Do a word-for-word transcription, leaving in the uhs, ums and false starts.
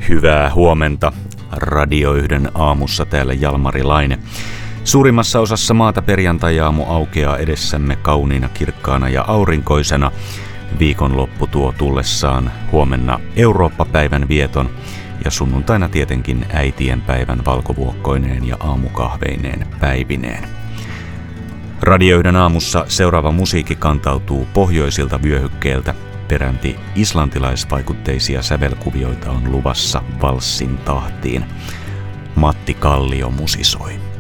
Hyvää huomenta. Radio yhden aamussa täällä Jalmari Laine. Suurimmassa osassa maata perjantai-aamu aukeaa edessämme kauniina, kirkkaana ja aurinkoisena. Viikonloppu tuo tullessaan huomenna Eurooppa-päivän vieton ja sunnuntaina tietenkin äitienpäivän valkovuokkoineen ja aamukahveineen päivineen. Radio yhden aamussa seuraava musiikki kantautuu pohjoisilta vyöhykkeeltä. Peräti islantilaisvaikutteisia sävelkuvioita on luvassa valssin tahtiin. Matti Kallio musisoi.